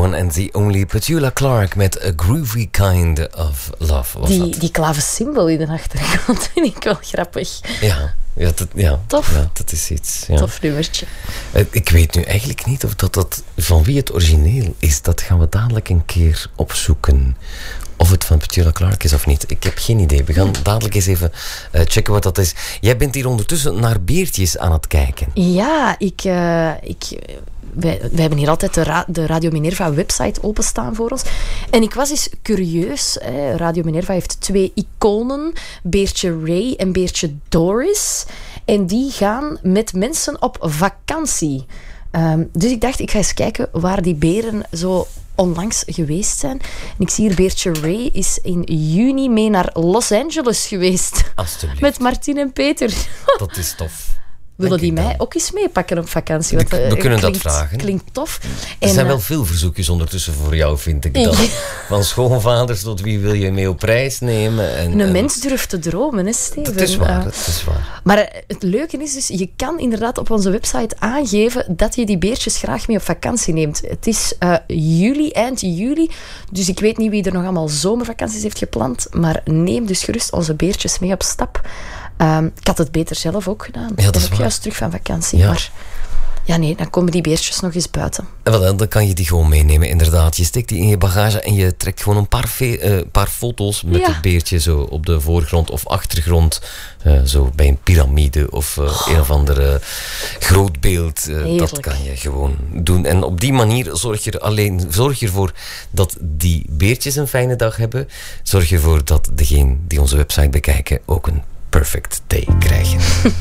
one and the only Petula Clark met A Groovy Kind of Love. Die klavecimbal in de achtergrond vind ik wel grappig. Tof. Ja, dat is iets. Ja. Tof nummertje. Ik weet nu eigenlijk niet of dat van wie het origineel is. Dat gaan we dadelijk een keer opzoeken. Of het van Petula Clark is of niet. Ik heb geen idee. We gaan dadelijk eens even checken wat dat is. Jij bent hier ondertussen naar beertjes aan het kijken. Ja, wij hebben hier altijd de Radio Minerva website openstaan voor ons. En ik was eens curieus. Radio Minerva heeft 2 iconen. Beertje Ray en Beertje Doris. En die gaan met mensen op vakantie. Dus ik dacht, ik ga eens kijken waar die beren zo onlangs geweest zijn. En ik zie hier Beertje Ray is in juni mee naar Los Angeles geweest. Alsjeblieft. Met Martin en Peter. Dat is tof. Willen die mij ook eens meepakken op vakantie? Want, we kunnen dat vragen. Klinkt tof. Er zijn wel veel verzoekjes ondertussen voor jou, vind ik dan. Van schoonvaders tot wie wil je mee op reis nemen. Een mens durft te dromen, hè, Steven? Dat is waar. Maar het leuke is dus, je kan inderdaad op onze website aangeven dat je die beertjes graag mee op vakantie neemt. Het is eind juli, dus ik weet niet wie er nog allemaal zomervakanties heeft gepland, maar neem dus gerust onze beertjes mee op stap. Ik had het beter zelf ook gedaan. Ja, dat is ik waar. juist terug van vakantie. Ja. Maar ja, nee, dan komen die beertjes nog eens buiten. En dan kan je die gewoon meenemen, inderdaad. Je steekt die in je bagage en je trekt gewoon een paar foto's met het beertje zo op de voorgrond of achtergrond. Zo bij een piramide of een of andere groot beeld. Dat kan je gewoon doen. En op die manier zorg je ervoor dat die beertjes een fijne dag hebben. Zorg je ervoor dat degenen die onze website bekijken ook een perfect day krijgen.